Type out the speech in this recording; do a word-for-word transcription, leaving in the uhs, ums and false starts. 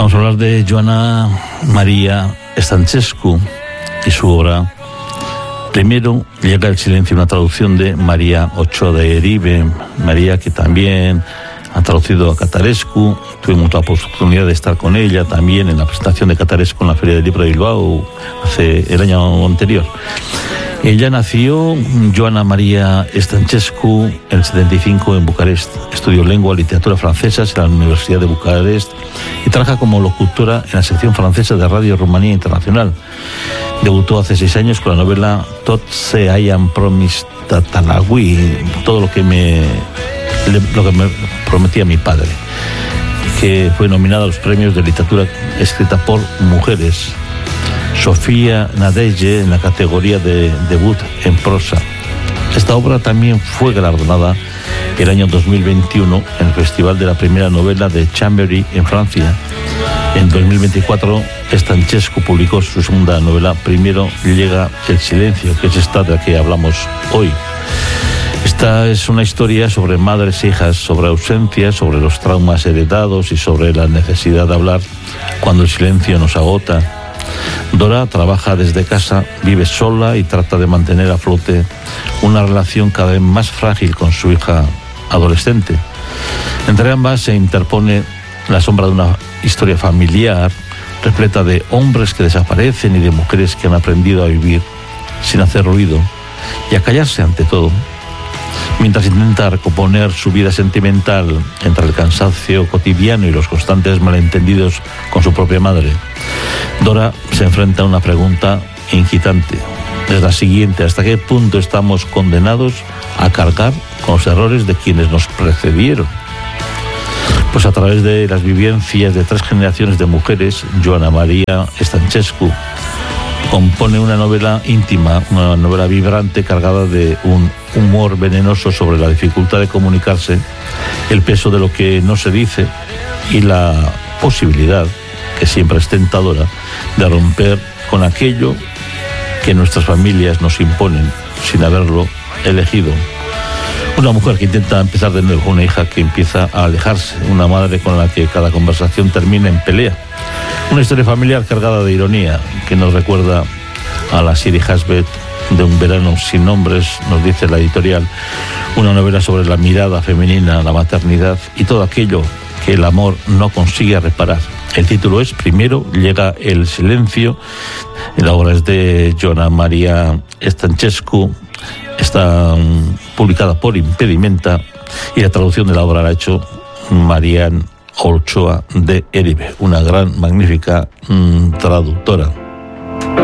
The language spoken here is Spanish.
Vamos a hablar de Joana Maria Stancescu y su obra. Primero llega El silencio, una traducción de María Ochoa de Eribe. María, que también ha traducido a Catarescu. Tuvimos la oportunidad de estar con ella también en la presentación de Catarescu en la Feria del Libro de Bilbao hace el año anterior. Ella nació, Joana Maria Stancescu, en el setenta y cinco en Bucarest. Estudió lengua y literatura francesas en la Universidad de Bucarest y trabaja como locutora en la sección francesa de Radio Rumanía Internacional. Debutó hace seis años con la novela Tot se hayan promis Tatalawi, todo lo que me lo que me prometía mi padre, que fue nominada a los premios de literatura escrita por mujeres. Sofía Nadege en la categoría de debut en prosa. Esta obra también fue galardonada el año dos mil veintiuno en el Festival de la Primera Novela de Chambéry en Francia. En dos mil veinticuatro, Stancescu publicó su segunda novela, Primero llega el silencio, que es esta de la que hablamos hoy. Esta es una historia sobre madres e hijas, sobre ausencia, sobre los traumas heredados y sobre la necesidad de hablar cuando el silencio nos agota. Dora trabaja desde casa, vive sola y trata de mantener a flote una relación cada vez más frágil con su hija adolescente. Entre ambas se interpone la sombra de una historia familiar repleta de hombres que desaparecen y de mujeres que han aprendido a vivir sin hacer ruido y a callarse ante todo, mientras intenta recomponer su vida sentimental entre el cansancio cotidiano y los constantes malentendidos con su propia madre. Dora se enfrenta a una pregunta inquietante. Es la siguiente: ¿hasta qué punto estamos condenados a cargar con los errores de quienes nos precedieron? Pues a través de las vivencias de tres generaciones de mujeres, Joana Maria Stancescu compone una novela íntima, una novela vibrante cargada de un humor venenoso sobre la dificultad de comunicarse, el peso de lo que no se dice y la posibilidad, que siempre es tentadora, de romper con aquello que nuestras familias nos imponen sin haberlo elegido. Una mujer que intenta empezar de nuevo, una hija que empieza a alejarse, una madre con la que cada conversación termina en pelea. Una historia familiar cargada de ironía que nos recuerda a la Siri Hasbet de Un verano sin nombres, nos dice la editorial, una novela sobre la mirada femenina, la maternidad y todo aquello que el amor no consigue reparar. El título es Primero llega el silencio. La obra es de Joana Maria Stancescu, está um, publicada por Impedimenta y la traducción de la obra la ha hecho María Ochoa de Eribe, una gran, magnífica um, traductora.